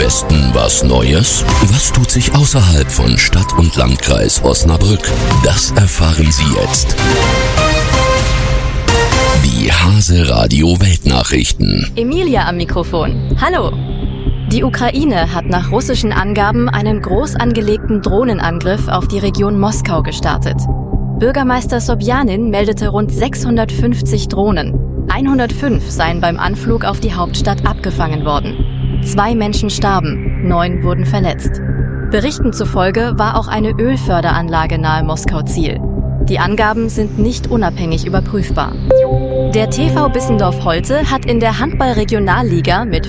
Westen was Neues? Was tut sich außerhalb von Stadt und Landkreis Osnabrück? Das erfahren Sie jetzt. Die Hase Radio Weltnachrichten. Emilia am Mikrofon. Hallo. Die Ukraine hat nach russischen Angaben einen groß angelegten Drohnenangriff auf die Region Moskau gestartet. Bürgermeister Sobjanin meldete rund 650 Drohnen. 105 seien beim Anflug auf die Hauptstadt abgefangen worden. 2 Menschen starben, 9 wurden verletzt. Berichten zufolge war auch eine Ölförderanlage nahe Moskau Ziel. Die Angaben sind nicht unabhängig überprüfbar. Der TV Bissendorf-Holte hat in der Handball-Regionalliga mit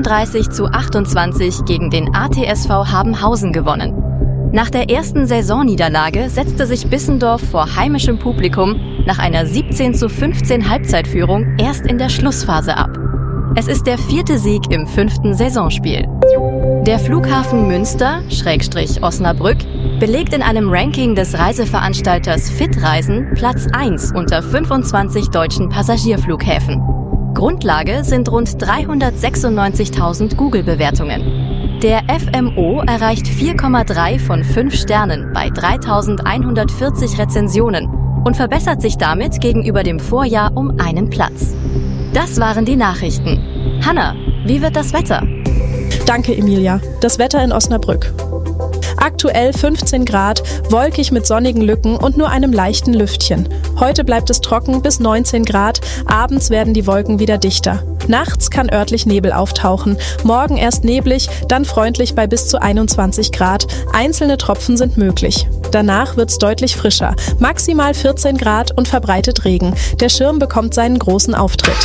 35:28 gegen den ATSV Habenhausen gewonnen. Nach der ersten Saisonniederlage setzte sich Bissendorf vor heimischem Publikum nach einer 17:15 Halbzeitführung erst in der Schlussphase ab. Es ist der 4. Sieg im 5. Saisonspiel. Der Flughafen Münster/Osnabrück belegt in einem Ranking des Reiseveranstalters Fitreisen Platz 1 unter 25 deutschen Passagierflughäfen. Grundlage sind rund 396.000 Google-Bewertungen. Der FMO erreicht 4,3 von 5 Sternen bei 3.140 Rezensionen und verbessert sich damit gegenüber dem Vorjahr um einen Platz. Das waren die Nachrichten. Hanna, wie wird das Wetter? Danke, Emilia. Das Wetter in Osnabrück. Aktuell 15 Grad, wolkig mit sonnigen Lücken und nur einem leichten Lüftchen. Heute bleibt es trocken bis 19 Grad, abends werden die Wolken wieder dichter. Nachts kann örtlich Nebel auftauchen, morgen erst neblig, dann freundlich bei bis zu 21 Grad. Einzelne Tropfen sind möglich. Danach wird's deutlich frischer, maximal 14 Grad und verbreitet Regen. Der Schirm bekommt seinen großen Auftritt.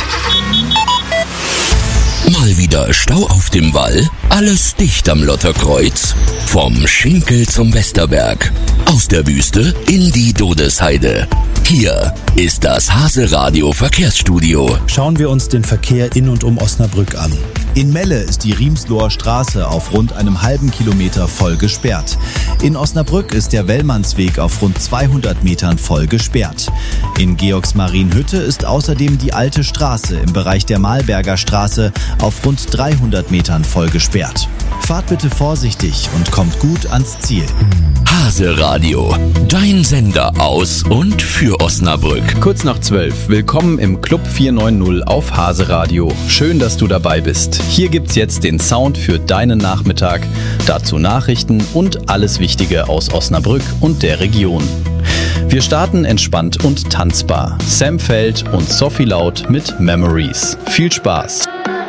Mal wieder Stau auf dem Wall, alles dicht am Lotterkreuz. Vom Schinkel zum Westerberg, aus der Wüste in die Dodesheide. Hier ist das Hase Radio Verkehrsstudio. Schauen wir uns den Verkehr in und um Osnabrück an. In Melle ist die Riemsloher Straße auf rund einem halben Kilometer voll gesperrt. In Osnabrück ist der Wellmannsweg auf rund 200 Metern voll gesperrt. In Georgsmarienhütte ist außerdem die Alte Straße im Bereich der Malberger Straße auf rund 300 Metern voll gesperrt. Fahrt bitte vorsichtig und kommt gut ans Ziel. Hase Radio, dein Sender aus und für Osnabrück. Kurz nach 12. Willkommen im Club 490 auf Hase Radio. Schön, dass du dabei bist. Hier gibt's jetzt den Sound für deinen Nachmittag. Dazu Nachrichten und alles Wichtige aus Osnabrück und der Region. Wir starten entspannt und tanzbar. Sam Feld und Sophie Laut mit Memories. Viel Spaß!